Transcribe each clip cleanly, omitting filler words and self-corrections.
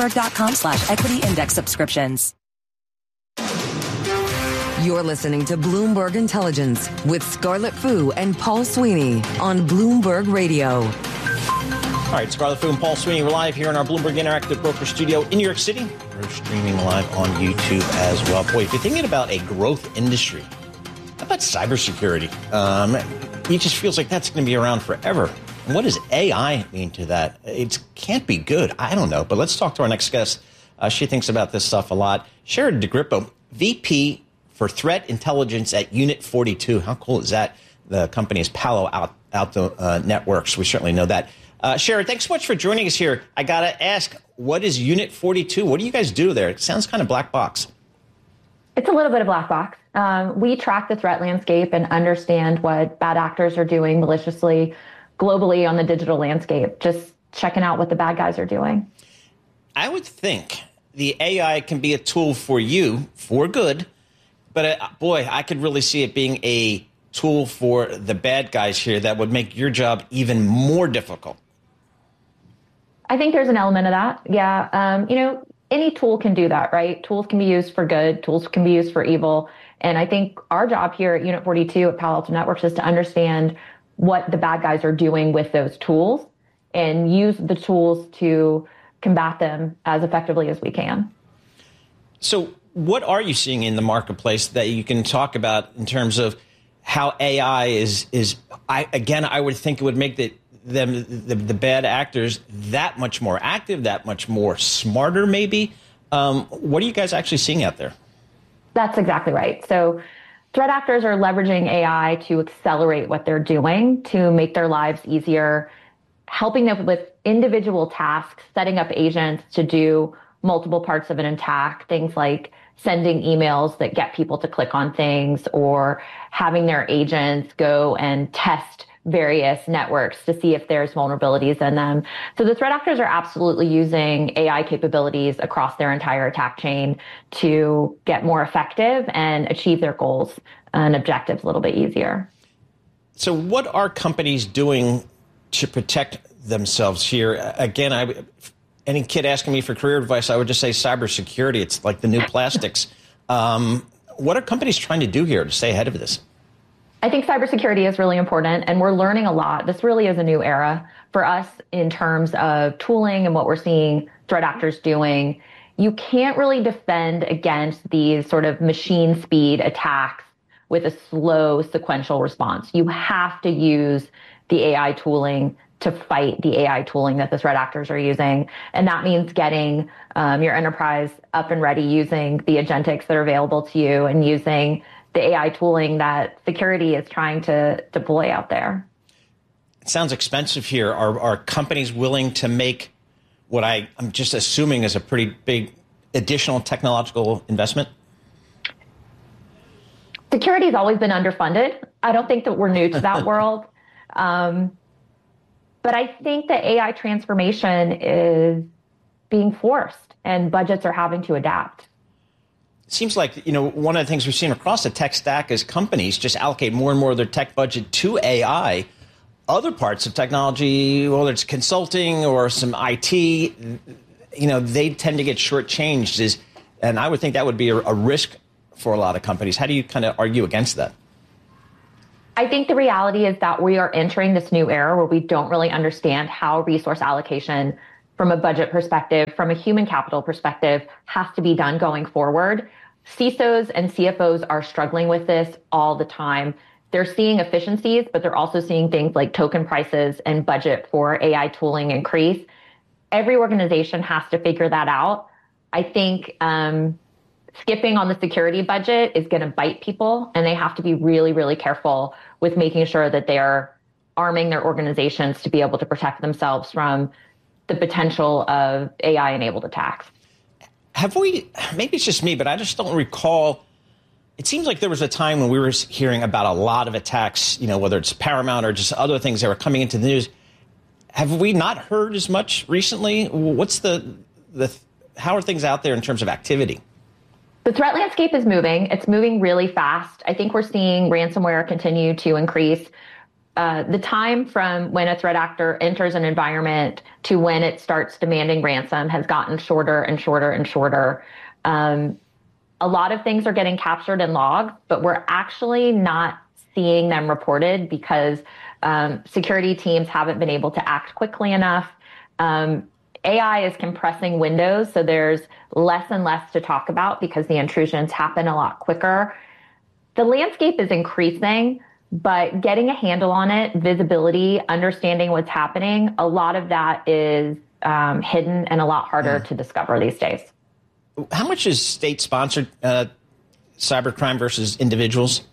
Bloomberg.com/equity index subscriptions. You're listening to Bloomberg Intelligence with Scarlett Fu and Paul Sweeney on Bloomberg Radio. All right, Scarlett Fu and Paul Sweeney, we're live here in our Bloomberg Interactive Broker Studio in New York City. We're streaming live on YouTube as well. Boy, if you're thinking about a growth industry, how about cybersecurity? It just feels like that's going to be around forever. And what does AI mean to that? It can't be good. I don't know. But let's talk to our next guest. She thinks about this stuff a lot. Sharon DeGrippo, VP for Threat Intelligence at Unit 42. How cool is that? The company is Palo Alto Networks. We certainly know that. Sharon, thanks so much for joining us here. I got to ask, what is Unit 42? What do you guys do there? It sounds kind of black box. It's a little bit of black box. We track the threat landscape and understand what bad actors are doing maliciously globally on the digital landscape, just checking out what the bad guys are doing. I would think the AI can be a tool for you for good, but boy, I could really see it being a tool for the bad guys here that would make your job even more difficult. I think there's an element of that. Yeah. Any tool can do that, right? Tools can be used for good. Tools can be used for evil. And I think our job here at Unit 42 at Palo Alto Networks is to understand what the bad guys are doing with those tools and use the tools to combat them as effectively as we can. So what are you seeing in the marketplace that you can talk about in terms of how AI I would think it would make the bad actors that much more active, that much more smarter, maybe. What are you guys actually seeing out there? That's exactly right. So threat actors are leveraging AI to accelerate what they're doing, to make their lives easier, helping them with individual tasks, setting up agents to do multiple parts of an attack, things like sending emails that get people to click on things or having their agents go and test various networks to see if there's vulnerabilities in them. So the threat actors are absolutely using AI capabilities across their entire attack chain to get more effective and achieve their goals and objectives a little bit easier. So what are companies doing to protect themselves here? Again, any kid asking me for career advice, I would just say cybersecurity. It's like the new plastics. What are companies trying to do here to stay ahead of this? I think cybersecurity is really important, and we're learning a lot. This really is a new era for us in terms of tooling and what we're seeing threat actors doing. You can't really defend against these sort of machine speed attacks with a slow sequential response. You have to use the AI tooling to fight the AI tooling that the threat actors are using. And that means getting your enterprise up and ready using the agentics that are available to you and using the AI tooling that security is trying to deploy out there. It sounds expensive here. Are companies willing to make what I'm just assuming is a pretty big additional technological investment? Security has always been underfunded. I don't think that we're new to that world. But I think that AI transformation is being forced and budgets are having to adapt. It seems like, one of the things we've seen across the tech stack is companies just allocate more and more of their tech budget to AI. Other parts of technology, whether it's consulting or some IT, they tend to get shortchanged. And I would think that would be a risk for a lot of companies. How do you kind of argue against that? I think the reality is that we are entering this new era where we don't really understand how resource allocation from a budget perspective, from a human capital perspective, has to be done going forward. CISOs and CFOs are struggling with this all the time. They're seeing efficiencies, but they're also seeing things like token prices and budget for AI tooling increase. Every organization has to figure that out. I think skipping on the security budget is going to bite people, and they have to be really, really careful with making sure that they are arming their organizations to be able to protect themselves from the potential of AI-enabled attacks. Have we, maybe it's just me, but I just don't recall. It seems like there was a time when we were hearing about a lot of attacks, whether it's Paramount or just other things that were coming into the news. Have we not heard as much recently? What's how are things out there in terms of activity? The threat landscape is moving. It's moving really fast. I think we're seeing ransomware continue to increase. the time from when a threat actor enters an environment to when it starts demanding ransom has gotten shorter and shorter and shorter. A lot of things are getting captured in logs, but we're actually not seeing them reported because security teams haven't been able to act quickly enough. AI is compressing windows, so there's less and less to talk about because the intrusions happen a lot quicker. The landscape is increasing, but getting a handle on it, visibility, understanding what's happening, a lot of that is hidden and a lot harder to discover these days. How much is state-sponsored cybercrime versus individuals?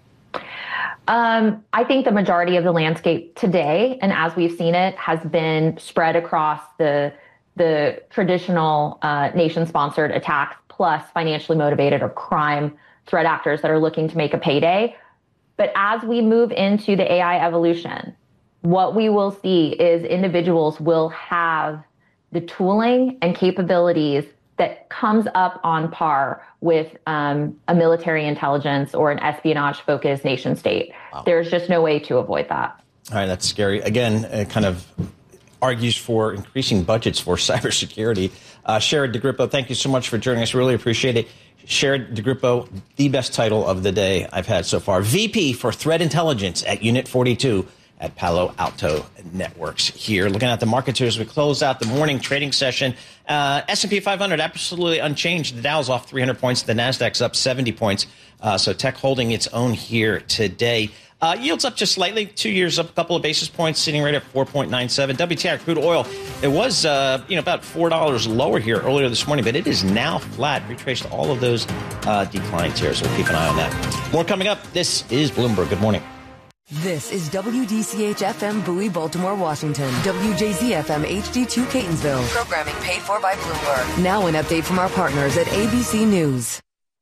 I think the majority of the landscape today, and as we've seen it, has been spread across the traditional nation-sponsored attacks, plus financially motivated or crime threat actors that are looking to make a payday. But as we move into the AI evolution, what we will see is individuals will have the tooling and capabilities that comes up on par with a military intelligence or an espionage-focused nation state. Wow. There's just no way to avoid that. All right, that's scary. Again, it kind of argues for increasing budgets for cybersecurity. Sherrod DeGrippo, thank you so much for joining us. Really appreciate it. Sherrod DeGrippo, the best title of the day I've had so far. VP for Threat Intelligence at Unit 42 at Palo Alto Networks here. Looking at the markets here as we close out the morning trading session. S&P 500 absolutely unchanged. The Dow's off 300 points. The Nasdaq's up 70 points. So tech holding its own here today. Yields up just slightly. 2 years up a couple of basis points, sitting right at 4.97. WTI crude oil, it was about $4 lower here earlier this morning, but it is now flat. Retraced all of those declines here, so we'll keep an eye on that. More coming up. This is Bloomberg. Good morning. This is WDCH-FM Bowie, Baltimore, Washington. WJZ-FM HD2 Catonsville. Programming paid for by Bloomberg. Now an update from our partners at ABC News.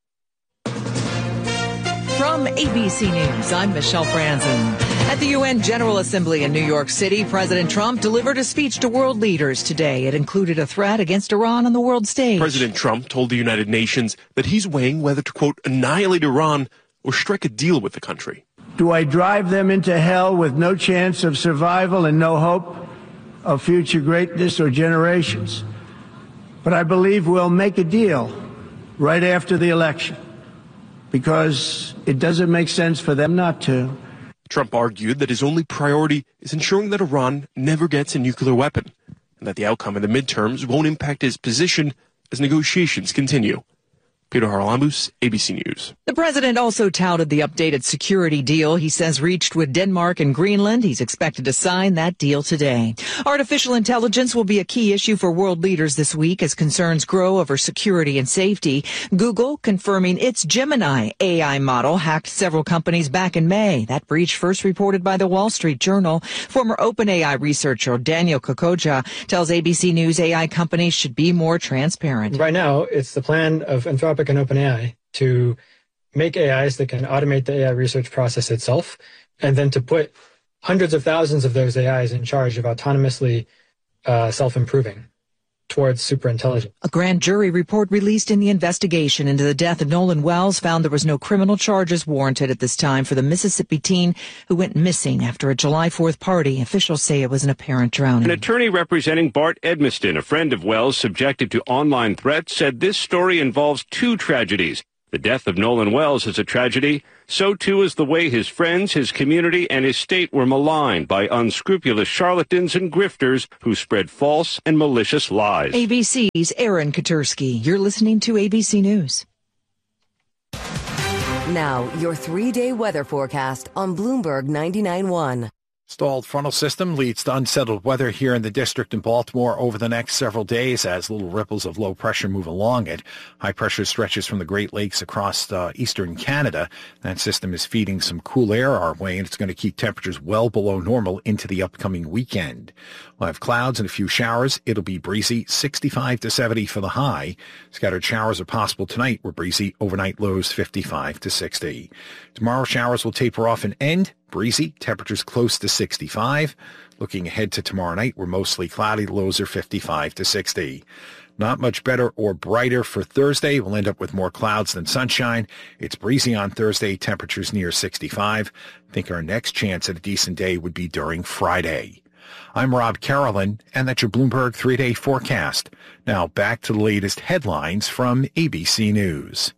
From ABC News, I'm Michelle Franzen. At the UN General Assembly in New York City, President Trump delivered a speech to world leaders today. It included a threat against Iran on the world stage. President Trump told the United Nations that he's weighing whether to, quote, annihilate Iran or strike a deal with the country. Do I drive them into hell with no chance of survival and no hope of future greatness or generations? But I believe we'll make a deal right after the election because it doesn't make sense for them not to. Trump argued that his only priority is ensuring that Iran never gets a nuclear weapon and that the outcome of the midterms won't impact his position as negotiations continue. Peter Haralambous, ABC News. The president also touted the updated security deal he says reached with Denmark and Greenland. He's expected to sign that deal today. Artificial intelligence will be a key issue for world leaders this week as concerns grow over security and safety. Google confirming its Gemini AI model hacked several companies back in May. That breach first reported by the Wall Street Journal. Former OpenAI researcher Daniel Kokoja tells ABC News AI companies should be more transparent. Right now, it's the plan of Anthropic and OpenAI to make AIs that can automate the AI research process itself, and then to put hundreds of thousands of those AIs in charge of autonomously self-improving towards superintelligence. A grand jury report released in the investigation into the death of Nolan Wells found there was no criminal charges warranted at this time for the Mississippi teen who went missing after a July 4th party. Officials say it was an apparent drowning. An attorney representing Bart Edmiston, a friend of Wells subjected to online threats, said this story involves two tragedies. The death of Nolan Wells is a tragedy. So too is the way his friends, his community, and his state were maligned by unscrupulous charlatans and grifters who spread false and malicious lies. ABC's Aaron Katursky. You're listening to ABC News. Now, your 3-day weather forecast on Bloomberg 99.1. Stalled frontal system leads to unsettled weather here in the district in Baltimore over the next several days as little ripples of low pressure move along it. High pressure stretches from the Great Lakes across eastern Canada. That system is feeding some cool air our way, and it's going to keep temperatures well below normal into the upcoming weekend. We'll have clouds and a few showers. It'll be breezy, 65 to 70 for the high. Scattered showers are possible tonight. We're breezy, overnight lows 55 to 60. Tomorrow showers will taper off and end. Breezy, temperatures close to 65. Looking ahead to tomorrow night, we're mostly cloudy. Lows are 55 to 60. Not much better or brighter for Thursday. We'll end up with more clouds than sunshine. It's breezy on Thursday, temperatures near 65. I think our next chance at a decent day would be during Friday. I'm Rob Carolyn, and that's your Bloomberg 3-day forecast. Now back to the latest headlines from ABC News.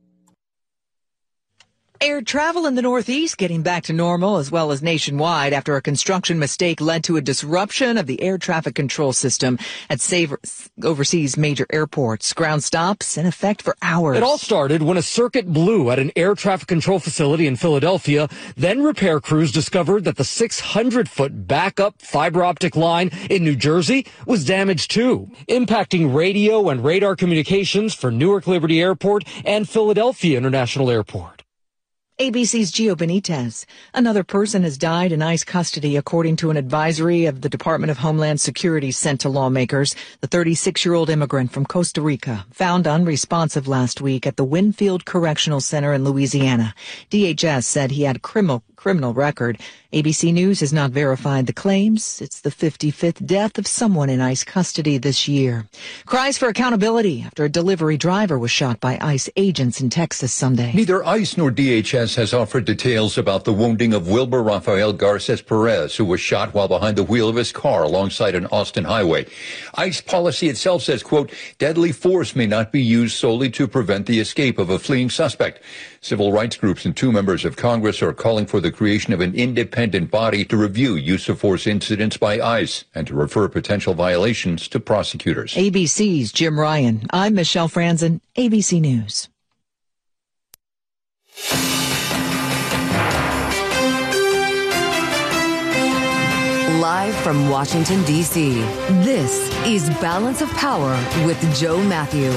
Air travel in the Northeast getting back to normal as well as nationwide after a construction mistake led to a disruption of the air traffic control system at overseas major airports. Ground stops in effect for hours. It all started when a circuit blew at an air traffic control facility in Philadelphia. Then repair crews discovered that the 600-foot backup fiber optic line in New Jersey was damaged too, impacting radio and radar communications for Newark Liberty Airport and Philadelphia International Airport. ABC's Gio Benitez. Another person has died in ICE custody, according to an advisory of the Department of Homeland Security sent to lawmakers. The 36-year-old immigrant from Costa Rica, found unresponsive last week at the Winfield Correctional Center in Louisiana. DHS said he had a criminal record. ABC News has not verified the claims. It's the 55th death of someone in ICE custody this year. Cries for accountability after a delivery driver was shot by ICE agents in Texas Sunday. Neither ICE nor DHS has offered details about the wounding of Wilbur Rafael Garces Perez, who was shot while behind the wheel of his car alongside an Austin highway. ICE policy itself says, quote, deadly force may not be used solely to prevent the escape of a fleeing suspect. Civil rights groups and 2 members of Congress are calling for the creation of an independent body to review use of force incidents by ICE and to refer potential violations to prosecutors. ABC's Jim Ryan. I'm Michelle Franzen, ABC News. Live from Washington, D.C., this is Balance of Power with Joe Matthew.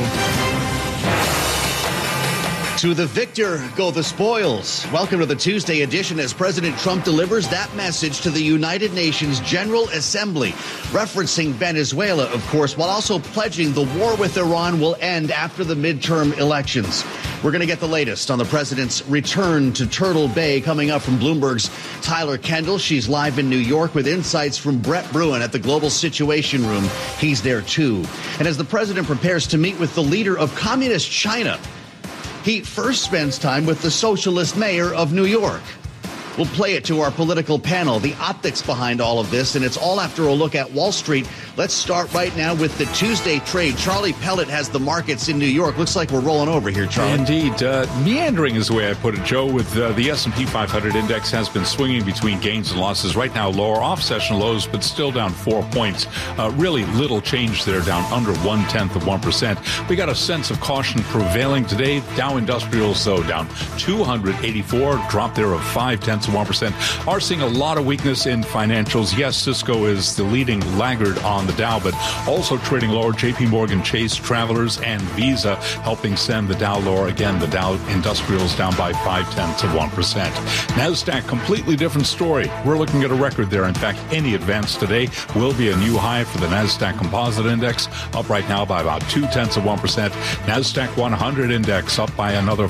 To the victor go the spoils. Welcome to the Tuesday edition as President Trump delivers that message to the United Nations General Assembly, referencing Venezuela, of course, while also pledging the war with Iran will end after the midterm elections. We're going to get the latest on the president's return to Turtle Bay coming up from Bloomberg's Tyler Kendall. She's live in New York with insights from Brett Bruen at the Global Situation Room. He's there, too. And as the president prepares to meet with the leader of Communist China, he first spends time with the socialist mayor of New York. We'll play it to our political panel, the optics behind all of this, and it's all after a look at Wall Street. Let's start right now with the Tuesday trade. Charlie Pellet has the markets in New York. Looks like we're rolling over here, Charlie. Indeed. Meandering is the way I put it, Joe, with the S&P 500 index has been swinging between gains and losses. Right now, lower off-session lows, but still down 4 points. Really little change there, down under 0.1%. We got a sense of caution prevailing today. Dow Industrials, though, down 284, drop there of 0.5%. Are seeing a lot of weakness in financials. Yes, Cisco is the leading laggard on the Dow, but also trading lower. JP Morgan Chase, Travelers, and Visa helping send the Dow lower. Again, the Dow Industrials down by 0.5%. NASDAQ, completely different story. We're looking at a record there. In fact, any advance today will be a new high for the NASDAQ Composite Index, up right now by about 0.2%. NASDAQ 100 Index up by another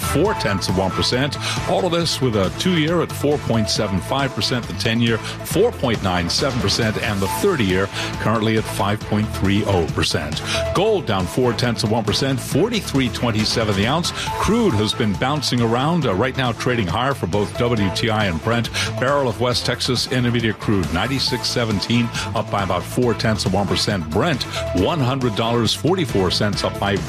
0.4%. All of this with a 2-year at 4.75%, the 10-year 4.97%, and the 30-year currently at 5.30%. Gold down 0.4%, 43.27 the ounce. Crude has been bouncing around, right now trading higher for both WTI and Brent. Barrel of West Texas Intermediate crude 96.17, up by about 0.4%. Brent $100.44, up by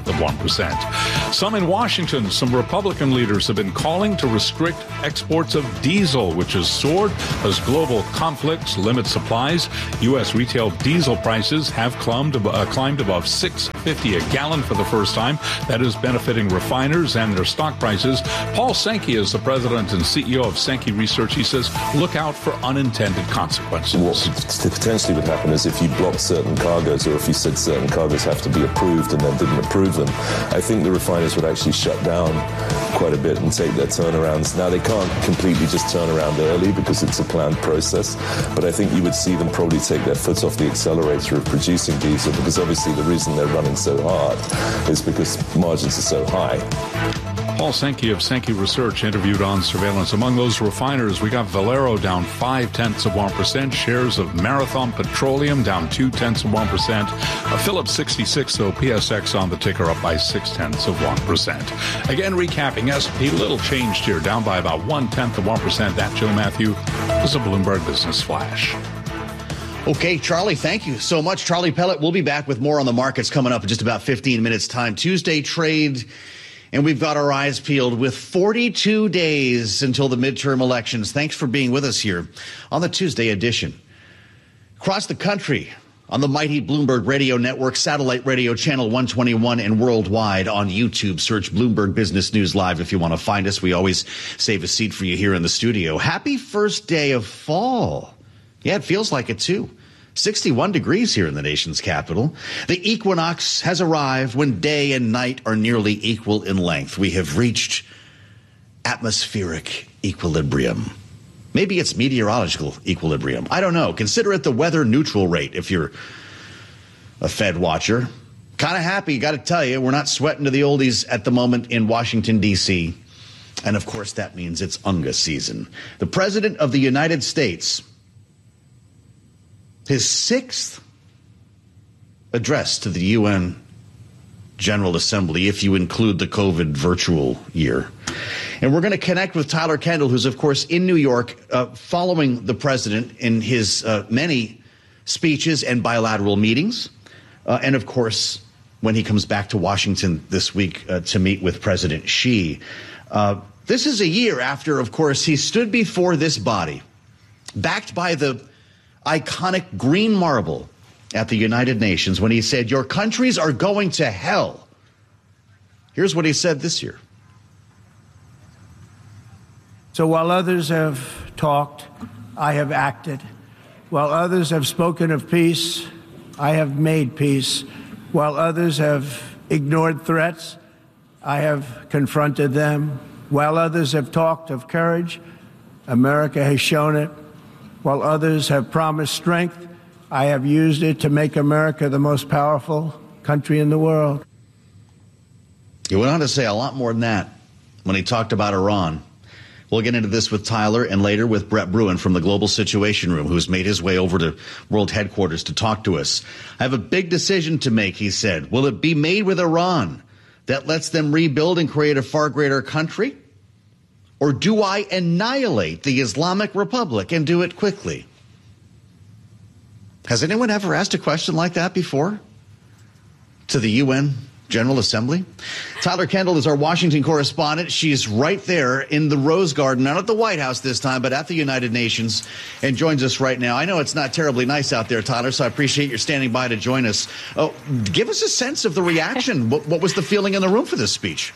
0.1%. Some in Washington, some Republican leaders have been calling to restrict exports of diesel, which has soared as global conflicts limit supplies. U.S. retail diesel prices have climbed above $6.50 a gallon for the first time. That is benefiting refiners and their stock prices. Paul Sankey is the president and CEO of Sankey Research. He says, look out for unintended consequences. What potentially would happen is if you blocked certain cargoes, or if you said certain cargoes have to be approved and then didn't approve them, I think the refiners would actually shut down quite a bit and take their turnarounds. Now, they can't completely just turn around early because it's a planned process, but I think you would see them probably take their foot off the accelerator of producing diesel, because obviously the reason they're running so hard is because margins are so high. Paul Sankey of Sankey Research interviewed on surveillance. Among those refiners, we got Valero down 0.5%. Shares of Marathon Petroleum down 0.2%. Phillips 66, though, PSX on the ticker up by 0.6%. Again, recapping S&P, little changed here, down by about 0.1%. That, Joe Matthew, was a Bloomberg Business Flash. Okay, Charlie, thank you so much. Charlie Pellet will be back with more on the markets coming up in just about 15 minutes' time. Tuesday trade, and we've got our eyes peeled with 42 days until the midterm elections. Thanks for being with us here on the Tuesday edition. Across the country on the mighty Bloomberg Radio Network, satellite radio channel 121, and worldwide on YouTube. Search Bloomberg Business News Live if you want to find us. We always save a seat for you here in the studio. Happy first day of fall. Yeah, it feels like it, too. 61 degrees here in the nation's capital. The equinox has arrived when day and night are nearly equal in length. We have reached atmospheric equilibrium. Maybe it's meteorological equilibrium. I don't know. Consider it the weather neutral rate if you're a Fed watcher. Kind of happy, got to tell you. We're not sweating to the oldies at the moment in Washington, D.C. And, of course, that means it's UNGA season. The President of the United States, his 6th address to the UN General Assembly, if you include the COVID virtual year. And we're going to connect with Tyler Kendall, who's, of course, in New York, following the president in his many speeches and bilateral meetings. And, of course, when he comes back to Washington this week to meet with President Xi. This is a year after, of course, he stood before this body, backed by the iconic green marble at the United Nations, when he said, "Your countries are going to hell." Here's what he said this year. So while others have talked, I have acted. While others have spoken of peace, I have made peace. While others have ignored threats, I have confronted them. While others have talked of courage, America has shown it. While others have promised strength, I have used it to make America the most powerful country in the world. He went on to say a lot more than that when he talked about Iran. We'll get into this with Tyler and later with Brett Bruen from the Global Situation Room, who's made his way over to World Headquarters to talk to us. I have a big decision to make, he said. Will it be made with Iran that lets them rebuild and create a far greater country? Or do I annihilate the Islamic Republic and do it quickly? Has anyone ever asked a question like that before to the UN General Assembly? Tyler Kendall is our Washington correspondent. She's right there in the Rose Garden, not at the White House this time, but at the United Nations, and joins us right now. I know it's not terribly nice out there, Tyler, so I appreciate your standing by to join us. Oh, give us a sense of the reaction. What was the feeling in the room for this speech?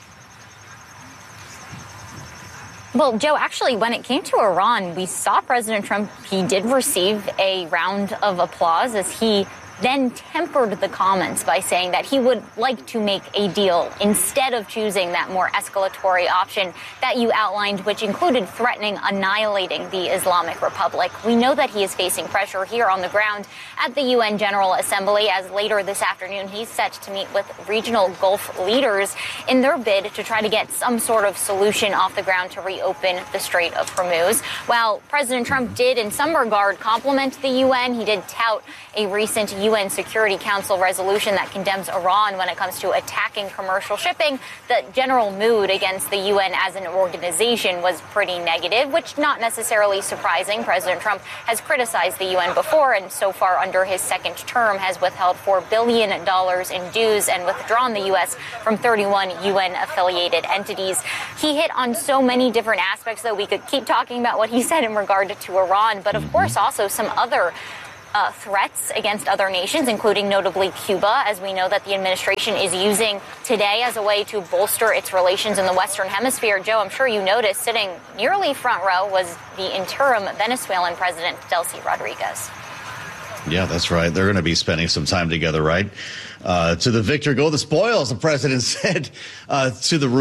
Well, Joe, actually, when it came to Iran, we saw President Trump. He did receive a round of applause as he then tempered the comments by saying that he would like to make a deal instead of choosing that more escalatory option that you outlined, which included threatening annihilating the Islamic Republic. We know that he is facing pressure here on the ground at the UN General Assembly, as later this afternoon he's set to meet with regional Gulf leaders in their bid to try to get some sort of solution off the ground to reopen the Strait of Hormuz. While President Trump did in some regard compliment the UN, he did tout a recent UN Security Council resolution that condemns Iran when it comes to attacking commercial shipping. The general mood against the UN as an organization was pretty negative, which not necessarily surprising. President Trump has criticized the UN before, and so far under his second term has withheld $4 billion in dues and withdrawn the U.S. from 31 UN-affiliated entities. He hit on so many different aspects, though we could keep talking about what he said in regard to Iran, but of course also some other threats against other nations, including notably Cuba, as we know that the administration is using today as a way to bolster its relations in the Western Hemisphere. Joe, I'm sure you noticed sitting nearly front row was the interim Venezuelan president, Delcy Rodriguez. Yeah, that's right. They're going to be spending some time together, right? To the victor go the spoils, the president said to the room.